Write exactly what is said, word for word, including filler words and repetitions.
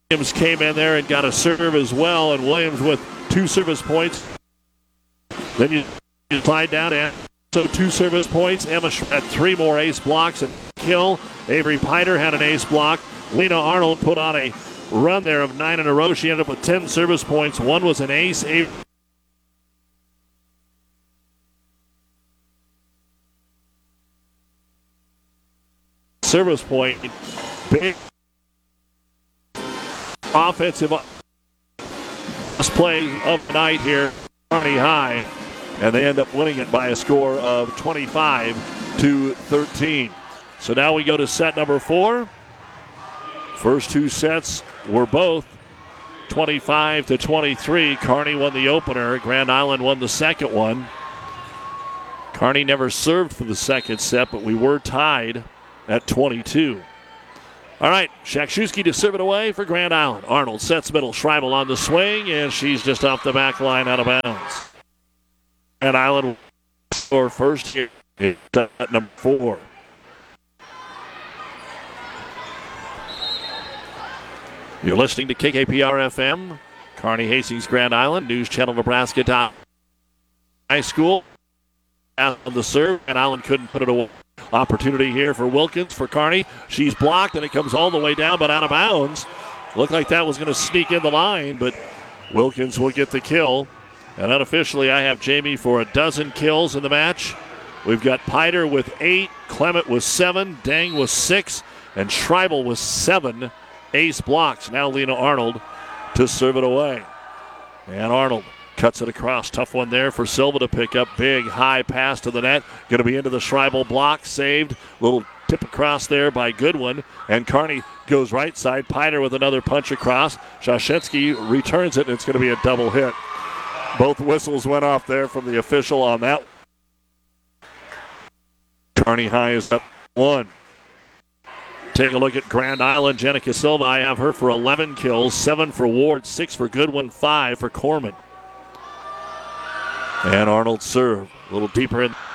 Williams came in there and got a serve as well, and Williams with two service points. Then you, you slide down and so two service points. Emma had three more ace blocks and kill. Avery Piter had an ace block. Lena Arnold put on a run there of nine in a row. She ended up with ten service points. One was an ace. Avery service point. Big offensive play of the night here, Kearney High, and they end up winning it by a score of twenty-five to thirteen. So now we go to set number four. First two sets were both twenty-five to twenty-three. Kearney won the opener. Grand Island won the second one. Kearney never served for the second set, but we were tied at twenty-two. All right, Shakshewski to serve it away for Grand Island. Arnold sets middle. Schreibel on the swing, and she's just off the back line out of bounds. Grand Island score first here at number four. You're listening to K K P R F M, Kearney Hastings, Grand Island, News Channel Nebraska top high school. On the serve, and Island couldn't put it away. Opportunity here for Wilkins for Kearney. She's blocked, and it comes all the way down, but out of bounds. Looked like that was going to sneak in the line, but Wilkins will get the kill. And unofficially, I have Jamie for a dozen kills in the match. We've got Piter with eight, Clement with seven, Dang with six, and Schreibel with seven ace blocks. Now Lena Arnold to serve it away. And Arnold cuts it across. Tough one there for Silva to pick up. Big high pass to the net. Going to be into the Schreibel block. Saved. Little tip across there by Goodwin. And Kearney goes right side. Piter with another punch across. Shashensky returns it, and it's going to be a double hit. Both whistles went off there from the official on that. Kearney High is up one. Take a look at Grand Island. Jenica Silva, I have her for eleven kills. Seven for Ward, six for Goodwin, five for Corman. And Arnold serve. A little deeper in